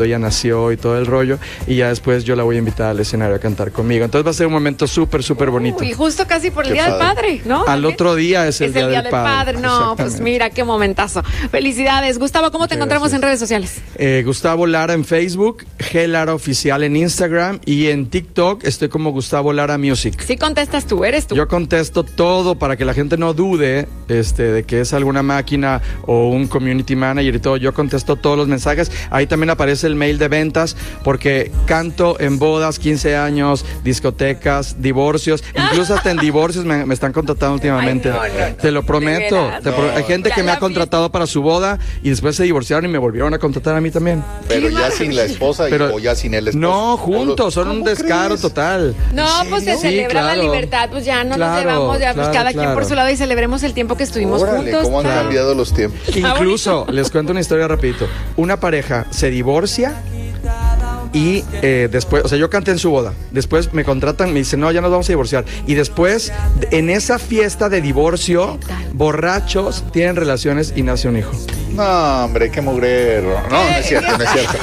ella nació y todo el rollo, y ya después yo la voy a invitar al escenario a cantar conmigo. Entonces va a ser un momento súper bonito. Y justo casi por el Día del Padre, ¿no? Al otro día es el Día del Padre. No, pues mira, qué momentazo. Felicidades. Gustavo, ¿cómo te encontramos en redes sociales? Gustavo Lara en Facebook, G Lara Oficial en Instagram, y en TikTok estoy como Gustavo Lara Music. Sí contestas tú, eres tú. Yo contesto todo para que la gente no dude de que es alguna máquina o un community manager y todo. Yo contesto todos los mensajes. Ahí también aparece el mail de ventas, porque canto en bodas, 15 años, discotecas, divorcios, incluso hasta en divorcios me están contratando últimamente. Ay, no. Te lo prometo. Hay gente que me ha contratado para su boda y después se divorciaron y me volvieron a contratar a mí también. Pero ya sin la esposa o ya sin el esposo. No, juntos, son un descaro total. No, pues se celebra la libertad, pues ya no nos llevamos, ya pues cada quien por su lado y celebremos el tiempo que estuvimos juntos. ¿Cómo han cambiado los tiempos? Incluso, les cuento una historia rapidito. Una pareja se divorcia y después, o sea, yo canté en su boda. Después me contratan, me dicen, no, ya nos vamos a divorciar. Y después, en esa fiesta de divorcio, borrachos tienen relaciones y nace un hijo. No, hombre, qué mugrero. No es cierto, no es cierto.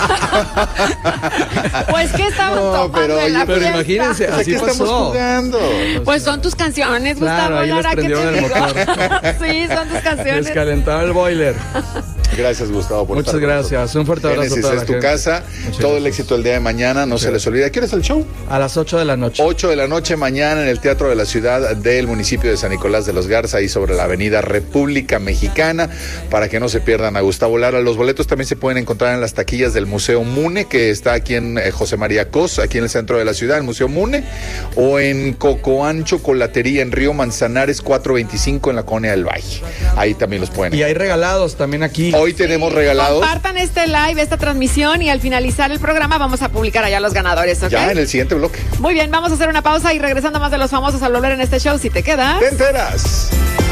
Pues que estaban tomando en la pero fiesta. Imagínense, así pasó. Estamos jugando. Pues son tus canciones, Claro, Gustavo ahí les Lara, ¿qué te prendieron el digo? motor. Sí, son tus canciones. Descalentaba el boiler. Gracias, Gustavo, por Muchas estar con gracias. nosotros. Un fuerte abrazo a Génesis toda la es tu gente. casa. Muchas Todo el gracias. éxito el día de mañana, no se les olvide. ¿Qué hora es el show? A las 8 de la noche. 8 de la noche mañana en el Teatro de la Ciudad del municipio de San Nicolás de los Garza, ahí sobre la avenida República Mexicana, para que no se pierdan a Gustavo Lara. Los boletos también se pueden encontrar en las taquillas del Museo Mune, que está aquí en José María Cos, aquí en el centro de la ciudad, el Museo Mune, o en Cocoán Chocolatería en Río Manzanares 425 en la Colonia del Valle. Ahí también los pueden Y hay regalados también aquí. Hoy tenemos regalados. Compartan este live, esta transmisión, y al finalizar el programa vamos a publicar allá los ganadores, ¿ok? Ya en el siguiente bloque. Muy bien, vamos a hacer una pausa y regresando a más de los famosos al volver en este show. Si te quedas... ¡Te enteras!